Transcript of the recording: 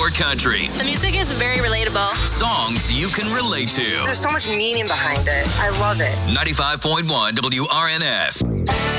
your country. The music is very relatable. Songs you can relate to. There's so much meaning behind it. I love it. 95.1 WRNS.